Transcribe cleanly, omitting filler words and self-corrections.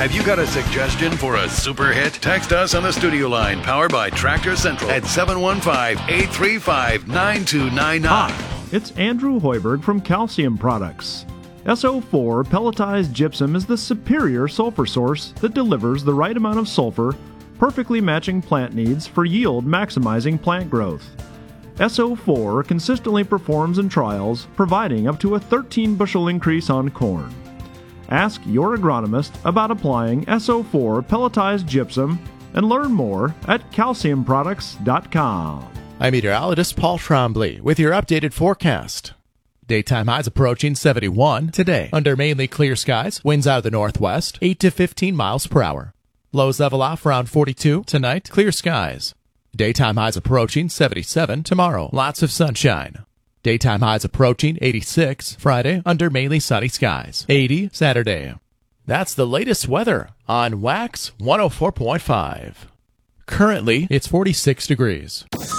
Have you got a suggestion for a super hit? Text us on the studio line powered by Tractor Central at 715-835-9299. Hi, it's Andrew Hoiberg from Calcium Products. SO4 pelletized gypsum is the superior sulfur source that delivers the right amount of sulfur, perfectly matching plant needs for yield maximizing plant growth. SO4 consistently performs in trials, providing up to a 13 bushel increase on corn. Ask your agronomist about applying SO4 pelletized gypsum and learn more at calciumproducts.com. I'm meteorologist Paul Trombley with your updated forecast. Daytime highs approaching 71 today under mainly clear skies, winds out of the northwest, 8 to 15 miles per hour. Lows level off around 42 tonight, clear skies. Daytime highs approaching 77 tomorrow, lots of sunshine. Daytime highs approaching 86 Friday under mainly sunny skies, 80 Saturday. That's the latest weather on Wax 104.5. Currently, it's 46 degrees.